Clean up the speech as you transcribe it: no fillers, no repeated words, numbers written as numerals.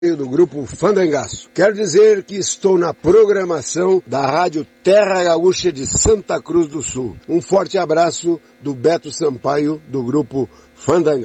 do grupo Fandangaço. Quero dizer que estou na programação da Rádio Terra Gaúcha de Santa Cruz do Sul. Um forte abraço do Beto Sampaio, do grupo Fandangaço.